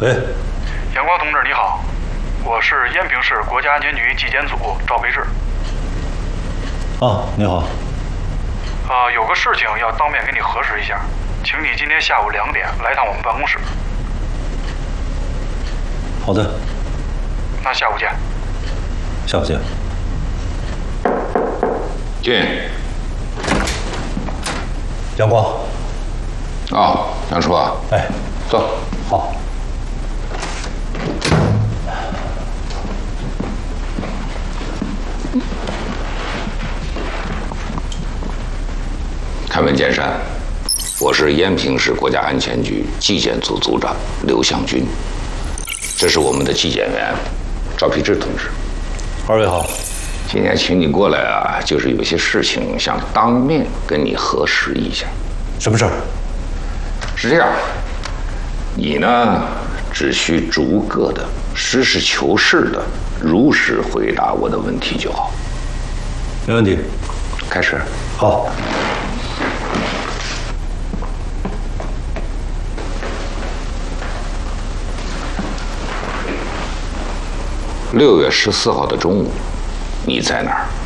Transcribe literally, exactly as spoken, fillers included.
喂， 阳光同志你好，我是延平市国家安全局纪检组赵培志。 啊，你好。 啊，有个事情要当面跟你核实一下，请你今天下午两点来趟我们办公室。 好的。 那下午见。 下午见。 进。 阳光。 哦，杨叔啊。 哎， 坐。 好。 开门见山，我是延平市国家安全局纪检组组长刘向军，这是我们的纪检员赵培志同志。 二位好。 今天请你过来啊，就是有些事情想当面跟你核实一下。 什么事儿？ 是这样，你呢只需逐个的、实事求是的、如实回答我的问题就好。 没问题。 开始。 好。 六月十四号的中午，你在哪儿？